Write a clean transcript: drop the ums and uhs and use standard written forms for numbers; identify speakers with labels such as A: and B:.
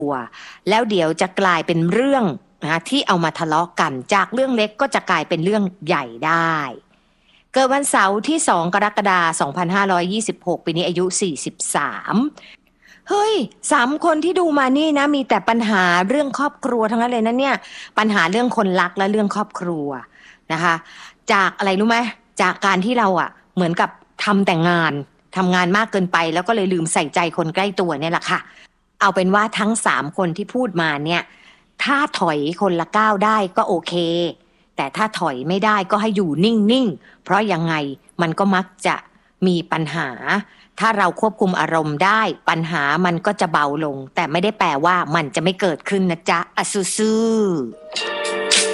A: วแล้วเดี๋ยวจะกลายเป็นเรื่องนะที่เอามาทะเลาะกันจากเรื่องเล็กก็จะกลายเป็นเรื่องใหญ่ได้เกิดวันเสาร์ที่2 กรกฎาคม 2526 ปีนี้อายุ 43เฮ้ย3 คนที่ดูมานี่นะมีแต่ปัญหาเรื่องครอบครัวทั้งนั้นเลยนะเนี่ยปัญหาเรื่องคนรักและเรื่องครอบครัวนะคะจากอะไรรู้ไหมจากการที่เราเหมือนกับทำแต่งานทำงานมากเกินไปแล้วก็เลยลืมใส่ใจคนใกล้ตัวเนี่ยแหละค่ะเอาเป็นว่าทั้ง3 คนที่พูดมาเนี่ยถ้าถอยคนละก้าวได้ก็โอเคแต่ถ้าถอยไม่ได้ก็ให้อยู่นิ่งๆเพราะยังไงมันก็มักจะมีปัญหาถ้าเราควบคุมอารมณ์ได้ปัญหามันก็จะเบาลงแต่ไม่ได้แปลว่ามันจะไม่เกิดขึ้นนะจ๊ะสู้ๆ